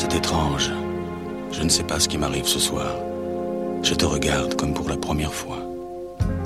C'est étrange. Je ne sais pas ce qui m'arrive ce soir. Je te regarde comme pour la première fois.